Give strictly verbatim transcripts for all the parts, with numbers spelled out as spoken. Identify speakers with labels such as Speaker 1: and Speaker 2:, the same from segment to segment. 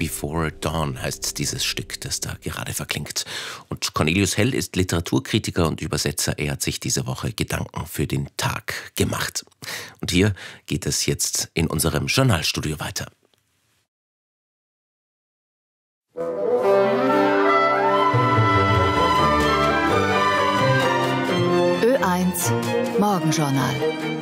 Speaker 1: Before Dawn heißt dieses Stück, das da gerade verklingt. Und Cornelius Hell ist Literaturkritiker und Übersetzer. Er hat sich diese Woche Gedanken für den Tag gemacht. Und hier geht es jetzt in unserem Journalstudio weiter.
Speaker 2: Ö eins Morgenjournal.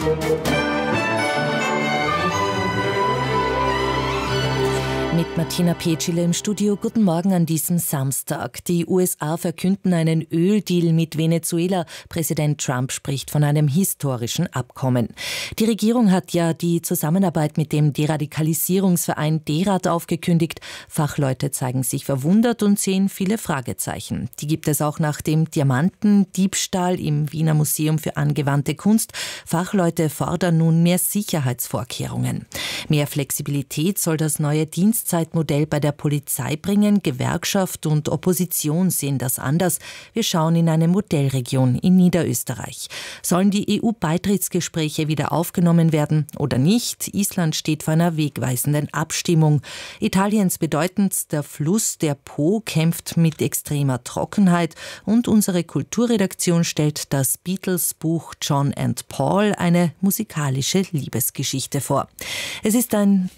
Speaker 3: Mit Martina Petschile im Studio. Guten Morgen an diesem Samstag. Die U S A verkünden einen Öldeal mit Venezuela. Präsident Trump spricht von einem historischen Abkommen. Die Regierung hat ja die Zusammenarbeit mit dem Deradikalisierungsverein DERAT aufgekündigt. Fachleute zeigen sich verwundert und sehen viele Fragezeichen. Die gibt es auch nach dem Diamantendiebstahl im Wiener Museum für angewandte Kunst. Fachleute fordern nun mehr Sicherheitsvorkehrungen. Mehr Flexibilität soll das neue Dienst Zeitmodell bei der Polizei bringen. Gewerkschaft und Opposition sehen das anders. Wir schauen in eine Modellregion in Niederösterreich. Sollen die E U-Beitrittsgespräche wieder aufgenommen werden oder nicht? Island steht vor einer wegweisenden Abstimmung. Italiens bedeutendster Fluss, der Po, kämpft mit extremer Trockenheit. Und unsere Kulturredaktion stellt das Beatles-Buch John and Paul, eine musikalische Liebesgeschichte vor. Es ist ein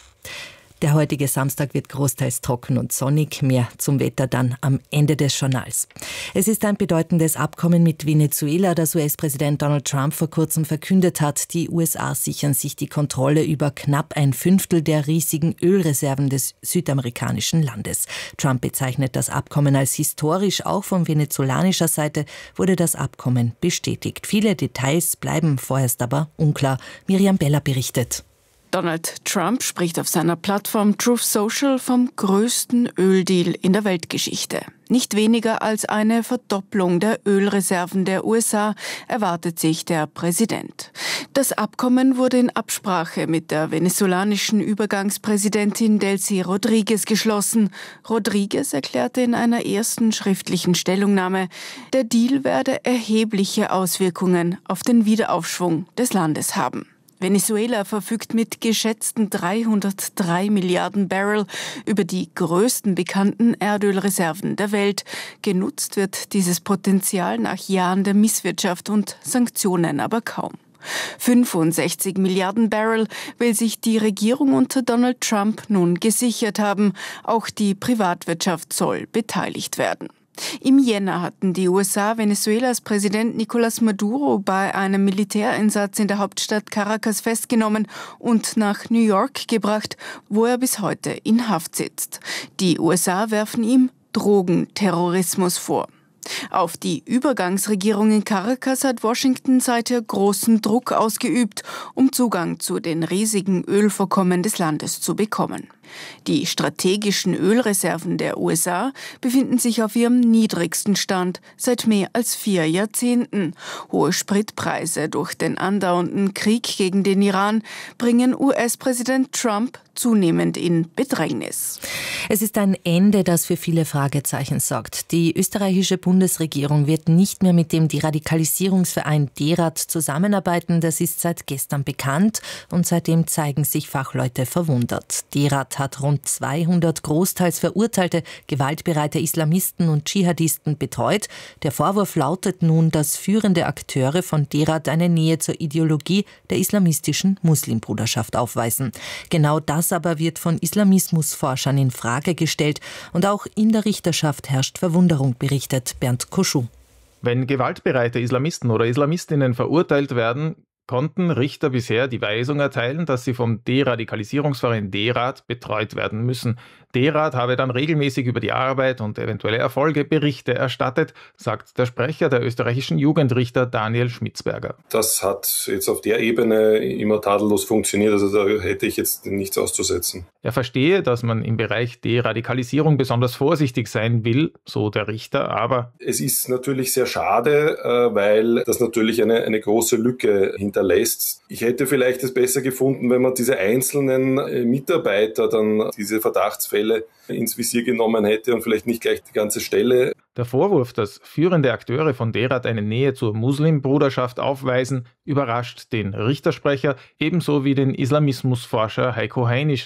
Speaker 3: Der heutige Samstag wird großteils trocken und sonnig. Mehr zum Wetter dann am Ende des Journals. Es ist ein bedeutendes Abkommen mit Venezuela, das U S-Präsident Donald Trump vor kurzem verkündet hat. Die U S A sichern sich die Kontrolle über knapp ein Fünftel der riesigen Ölreserven des südamerikanischen Landes. Trump bezeichnet das Abkommen als historisch. Auch von venezolanischer Seite wurde das Abkommen bestätigt. Viele Details bleiben vorerst aber unklar. Miriam Beller berichtet.
Speaker 4: Donald Trump spricht auf seiner Plattform Truth Social vom größten Öldeal in der Weltgeschichte. Nicht weniger als eine Verdopplung der Ölreserven der U S A erwartet sich der Präsident. Das Abkommen wurde in Absprache mit der venezolanischen Übergangspräsidentin Delcy Rodriguez geschlossen. Rodriguez erklärte in einer ersten schriftlichen Stellungnahme, der Deal werde erhebliche Auswirkungen auf den Wiederaufschwung des Landes haben. Venezuela verfügt mit geschätzten dreihundertdrei Milliarden Barrel über die größten bekannten Erdölreserven der Welt. Genutzt wird dieses Potenzial nach Jahren der Misswirtschaft und Sanktionen aber kaum. fünfundsechzig Milliarden Barrel will sich die Regierung unter Donald Trump nun gesichert haben. Auch die Privatwirtschaft soll beteiligt werden. Im Jänner hatten die U S A Venezuelas Präsident Nicolás Maduro bei einem Militäreinsatz in der Hauptstadt Caracas festgenommen und nach New York gebracht, wo er bis heute in Haft sitzt. Die U S A werfen ihm Drogenterrorismus vor. Auf die Übergangsregierung in Caracas hat Washington seither großen Druck ausgeübt, um Zugang zu den riesigen Ölvorkommen des Landes zu bekommen. Die strategischen Ölreserven der U S A befinden sich auf ihrem niedrigsten Stand seit mehr als vier Jahrzehnten. Hohe Spritpreise durch den andauernden Krieg gegen den Iran bringen U S-Präsident Trump zunehmend in Bedrängnis.
Speaker 3: Es ist ein Ende, das für viele Fragezeichen sorgt. Die österreichische Bundesregierung wird nicht mehr mit dem Deradikalisierungsverein DERAT zusammenarbeiten. Das ist seit gestern bekannt und seitdem zeigen sich Fachleute verwundert. DERAT hat rund zweihundert großteils verurteilte, gewaltbereite Islamisten und Dschihadisten betreut. Der Vorwurf lautet nun, dass führende Akteure von DERAT eine Nähe zur Ideologie der islamistischen Muslimbruderschaft aufweisen. Genau das aber wird von Islamismusforschern in Frage gestellt und auch in der Richterschaft herrscht Verwunderung, berichtet Bernd Koschuh.
Speaker 5: Wenn gewaltbereite Islamisten oder Islamistinnen verurteilt werden, konnten Richter bisher die Weisung erteilen, dass sie vom Deradikalisierungsverein DERAT betreut werden müssen. DERAT habe dann regelmäßig über die Arbeit und eventuelle Erfolge Berichte erstattet, sagt der Sprecher der österreichischen Jugendrichter Daniel Schmitzberger.
Speaker 6: Das hat jetzt auf der Ebene immer tadellos funktioniert, also da hätte ich jetzt nichts auszusetzen.
Speaker 5: Er verstehe, dass man im Bereich Deradikalisierung besonders vorsichtig sein will, so der Richter, aber
Speaker 6: es ist natürlich sehr schade, weil das natürlich eine, eine große Lücke hinterlässt. Ich hätte vielleicht es besser gefunden, wenn man diese einzelnen Mitarbeiter dann diese Verdachtsfälle ins Visier genommen hätte und vielleicht nicht gleich die ganze Stelle.
Speaker 5: Der Vorwurf, dass führende Akteure von DERAT eine Nähe zur Muslimbruderschaft aufweisen, überrascht den Richtersprecher, ebenso wie den Islamismusforscher Heiko Heinisch.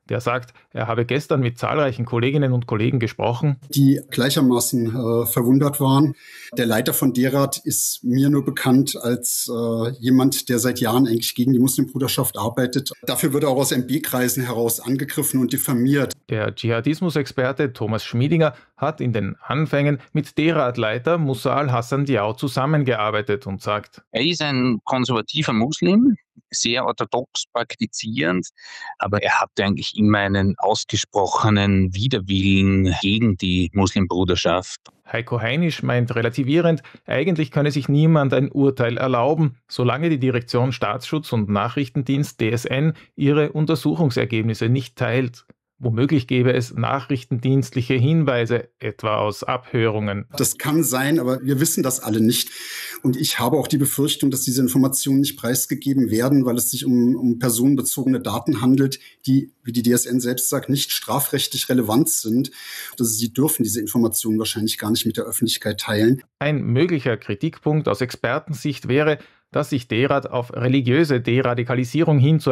Speaker 5: Der sagt, er habe gestern mit zahlreichen Kolleginnen und Kollegen gesprochen,
Speaker 7: die gleichermaßen äh, verwundert waren. Der Leiter von D-Rat ist mir nur bekannt als äh, jemand, der seit Jahren eigentlich gegen die Muslimbruderschaft arbeitet. Dafür wird er auch aus M B-Kreisen heraus angegriffen und diffamiert.
Speaker 5: Der Dschihadismusexperte Thomas Schmiedinger hat in den Anfängen mit D-Rat-Leiter Musa al-Hassan Diao zusammengearbeitet und sagt:
Speaker 8: Er ist ein konservativer Muslim, sehr orthodox praktizierend, aber er hatte eigentlich immer einen ausgesprochenen Widerwillen gegen die Muslimbruderschaft.
Speaker 5: Heiko Heinisch meint relativierend, eigentlich könne sich niemand ein Urteil erlauben, solange die Direktion Staatsschutz und Nachrichtendienst D S N ihre Untersuchungsergebnisse nicht teilt. Womöglich gäbe es nachrichtendienstliche Hinweise, etwa aus Abhörungen.
Speaker 7: Das kann sein, aber wir wissen das alle nicht. Und ich habe auch die Befürchtung, dass diese Informationen nicht preisgegeben werden, weil es sich um, um personenbezogene Daten handelt, die, wie die D S N selbst sagt, nicht strafrechtlich relevant sind. Also sie dürfen diese Informationen wahrscheinlich gar nicht mit der Öffentlichkeit teilen.
Speaker 5: Ein möglicher Kritikpunkt aus Expertensicht wäre, dass sich D-Rat auf religiöse Deradikalisierung hin zu